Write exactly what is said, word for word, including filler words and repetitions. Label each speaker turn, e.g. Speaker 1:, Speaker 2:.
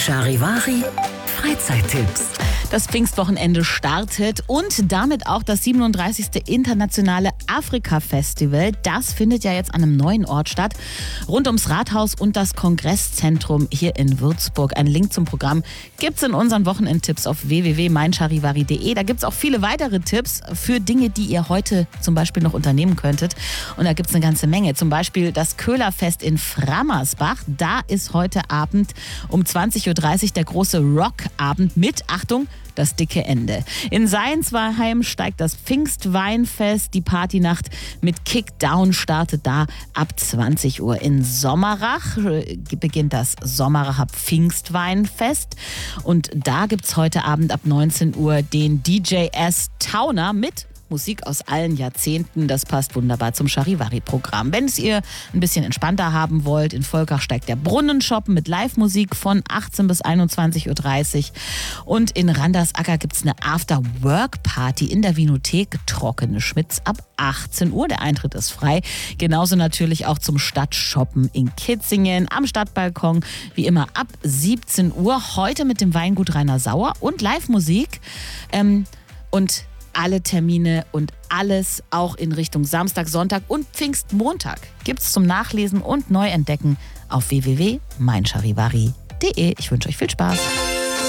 Speaker 1: Charivari Freizeittipps.
Speaker 2: Das Pfingstwochenende startet und damit auch das siebenunddreißigste Internationale Afrika-Festival. Das findet ja jetzt an einem neuen Ort statt, rund ums Rathaus und das Kongresszentrum hier in Würzburg. Ein Link zum Programm gibt's in unseren Wochenendtipps auf w w w punkt mein charivari punkt de. Da gibt's auch viele weitere Tipps für Dinge, die ihr heute zum Beispiel noch unternehmen könntet. Und da gibt's eine ganze Menge. Zum Beispiel das Köhlerfest in Frammersbach. Da ist heute Abend um zwanzig Uhr dreißig der große Rockabend mit, Achtung, das dicke Ende. In Seinsheim steigt das Pfingstweinfest. Die Partynacht mit Kickdown startet da ab zwanzig Uhr. In Sommerach beginnt das Sommeracher Pfingstweinfest. Und da gibt es heute Abend ab neunzehn Uhr den D J S Towner mit Musik aus allen Jahrzehnten. Das passt wunderbar zum Charivari-Programm. Wenn es ihr ein bisschen entspannter haben wollt, in Volkach steigt der Brunnenshoppen mit Live-Musik von achtzehn bis einundzwanzig Uhr dreißig. Und in Randersacker gibt es eine After-Work-Party in der Winothek Trockene Schmitz ab achtzehn Uhr. Der Eintritt ist frei. Genauso natürlich auch zum Stadtshoppen in Kitzingen am Stadtbalkon. Wie immer ab siebzehn Uhr. Heute mit dem Weingut Rainer Sauer und Live-Musik. Ähm, und alle Termine und alles auch in Richtung Samstag, Sonntag und Pfingstmontag gibt's zum Nachlesen und Neuentdecken auf w w w punkt mein charivari punkt de. Ich wünsche euch viel Spaß.